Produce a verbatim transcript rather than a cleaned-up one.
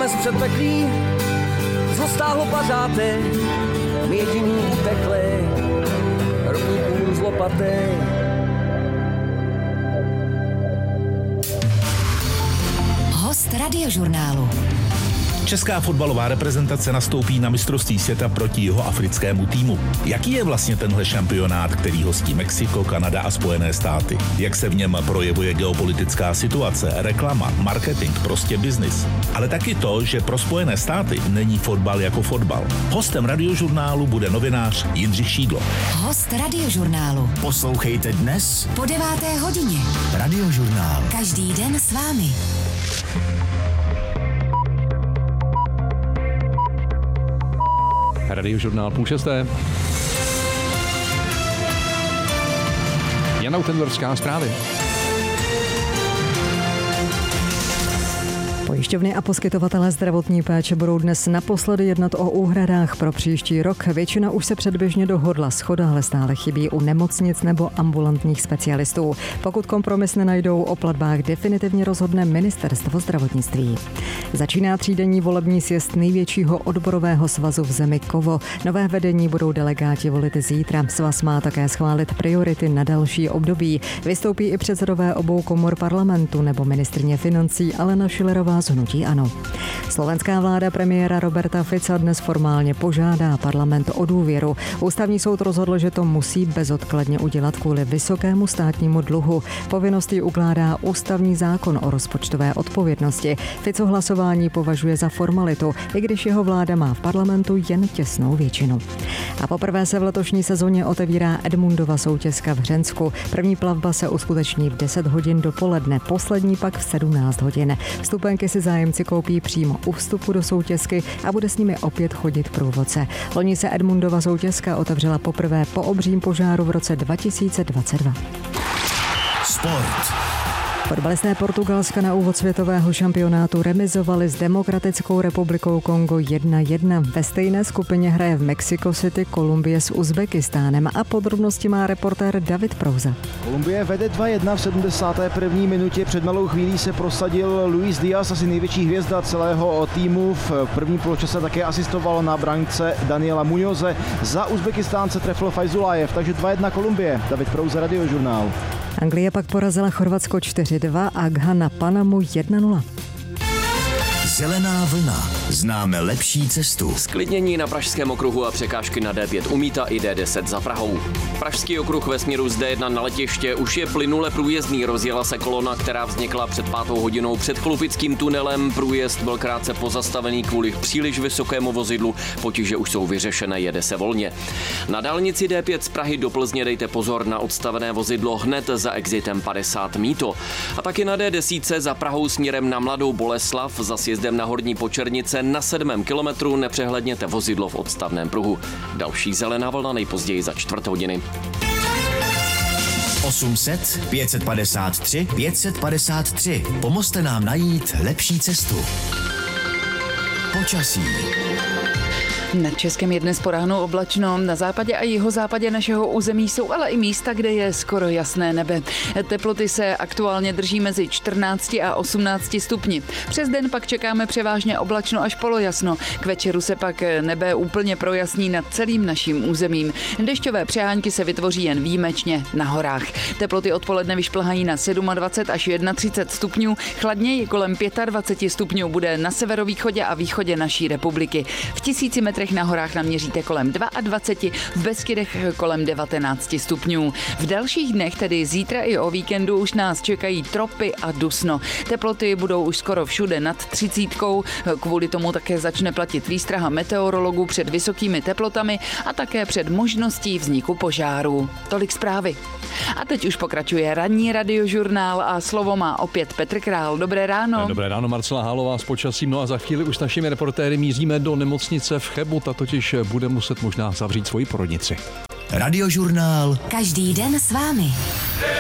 námez předpeklý, co stáhlo pařáty, my jediný utekli, rovníkům z lopaty. Host Radiožurnálu. Česká fotbalová reprezentace nastoupí na mistrovství světa proti jihoafrickému týmu. Jaký je vlastně tenhle šampionát, který hostí Mexiko, Kanada a Spojené státy? Jak se v něm projevuje geopolitická situace, reklama, marketing, prostě biznis? Ale taky to, že pro Spojené státy není fotbal jako fotbal. Hostem Radiožurnálu bude novinář Jindřich Šídlo. Host Radiožurnálu. Poslouchejte dnes Po deváté hodině. Radiožurnál. Každý den s vámi. Radiožurnál půl šesté. Jana Utendorská, zprávy. Pojišťovny a poskytovatelé zdravotní péče budou dnes naposledy jednat o úhradách pro příští rok. Většina už se předběžně dohodla, shoda ale stále chybí u nemocnic nebo ambulantních specialistů. Pokud kompromis nenajdou, o platbách definitivně rozhodne Ministerstvo zdravotnictví. Začíná třídenní volební sjezd největšího odborového svazu v zemi Kovo. Nové vedení budou delegáti volit zítra. Svaz má také schválit priority na další období. Vystoupí i předsedové obou komor parlamentu nebo ministryně financí Alena Schillerová z hnutí ANO. Slovenská vláda premiéra Roberta Fica dnes formálně požádá parlament o důvěru. Ústavní soud rozhodl, že to musí bezodkladně udělat kvůli vysokému státnímu dluhu. Povinnosti ukládá ústavní zákon o rozpočtové odpovědnosti. Fico hlasování považuje za formalitu, i když jeho vláda má v parlamentu jen těsnou většinu. A poprvé se v letošní sezóně otevírá Edmundova soutězka v Hřensku. První plavba se uskuteční v deset hodin dopoledne, poslední pak v sedmnáct hodin. Vstupenky si zájemci koupí přímo u vstupu do soutězky a bude s nimi opět chodit průvodce. Loni se Edmundova soutězka otevřela poprvé po obřím požáru v roce dva tisíce dvacet dva. Sport. Fotbalisté Portugalska na úvod světového šampionátu remizovali s Demokratickou republikou Kongo jedna jedna. Ve stejné skupině hraje v Mexico City Kolumbie s Uzbekistánem a podrobnosti má reportér David Prouza. Kolumbie vede dva jedna v sedmdesáté první minutě. Před malou chvílí se prosadil Luis Díaz, asi největší hvězda celého týmu. V první poločase také asistoval na brance Daniela Muñoze. Za Uzbekistánce trefil Fajzulajev, takže dva jedna Kolumbie. David Prouza, Radiožurnál. Anglie pak porazila Chorvatsko čtyři dva a Ghana Panamu jedna nula. Zelená vlna. Známe lepší cestu. Zklidnění na pražském okruhu a překážky na D pět u Mýta i D deset za Prahou. Pražský okruh ve směru z D jedna na letiště už je plynule průjezdný. Rozjela se kolona, která vznikla před pátou hodinou před Chlupickým tunelem. Průjezd byl krátce pozastavený kvůli příliš vysokému vozidlu. Potíže už jsou vyřešené, jede se volně. Na dálnici D pět z Prahy do Plzně dejte pozor na odstavené vozidlo hned za exitem padesát Mýto. A taky na D deset za Prahou směrem na Mladou Boleslav za sjezdem na Horní Počernice na sedmém kilometru nepřehledněte vozidlo v odstavném pruhu. Další zelená vlna nejpozději za čtvrt hodiny. osm set pět set padesát tři pět set padesát tři. Pomozte nám najít lepší cestu. Počasí. Nad Českem je dnes po ránu oblačno, na západě a jihozápadě našeho území jsou ale i místa, kde je skoro jasné nebe. Teploty se aktuálně drží mezi čtrnácti a osmnácti stupni. Přes den pak čekáme převážně oblačno až polojasno. K večeru se pak nebe úplně projasní nad celým naším územím. Dešťové přehánky se vytvoří jen výjimečně na horách. Teploty odpoledne vyšplhají na dvacet sedm až třicet jedna stupňů, chladněji kolem dvacet pět stupňů bude na severovýchodě a východě naší republiky. V tisíci metrech na horách naměříte kolem dvacet dva, v Beskydech kolem devatenáct stupňů. V dalších dnech, tedy zítra i o víkendu, už nás čekají tropy a dusno. Teploty budou už skoro všude nad třicítkou, kvůli tomu také začne platit výstraha meteorologů před vysokými teplotami a také před možností vzniku požárů. Tolik zprávy. A teď už pokračuje ranní Radiožurnál a slovo má opět Petr Král. Dobré ráno. Dobré ráno, Marcela Hálová s počasím. No a za chvíli už s našimi reportéry míříme do nemocnice v Chebu. Ta totiž bude muset možná zavřít svoji porodnici. Radiožurnál. Každý den s vámi.